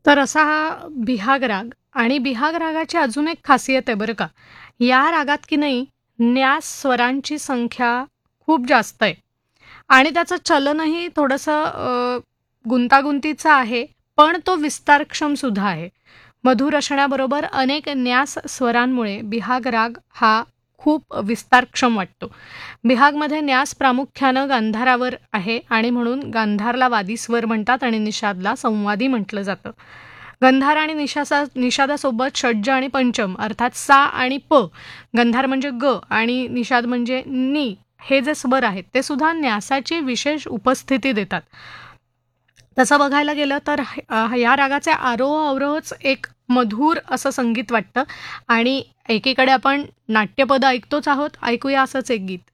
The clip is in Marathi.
तर असा हा बिहाग राग आणि बिहाग रागाची अजून एक खासियत आहे बरं का. या रागात की नाही न्यास स्वरांची संख्या खूप जास्त आहे आणि त्याचं चलनही थोडंसं गुंतागुंतीचं आहे, पण तो विस्तारक्षम सुद्धा आहे. मधुर असण्याबरोबर अनेक न्यास स्वरांमुळे बिहाग राग हा खूप विस्तारक्षम वाटतो. बिहागमध्ये न्यास प्रामुख्यानं गांधारावर आहे आणि म्हणून गांधारला वादी स्वर म्हणतात आणि निषादला संवादी म्हटलं जातं. गंधार आणि निषादासोबत षड्ज आणि पंचम अर्थात सा आणि प, गंधार म्हणजे ग आणि निषाद म्हणजे नी, हे जे स्वर आहेत ते सुद्धा न्यासाची विशेष उपस्थिती देतात. तसं बघायला गेलं तर या रागाचे आरोह अवरोहच एक मधुर असं संगीत वाटतं आणि एकीकडे आपण नाट्यपद ऐकतोच आहोत, ऐकूया असंच एक गीत.